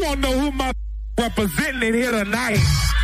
want to know who my representing here tonight.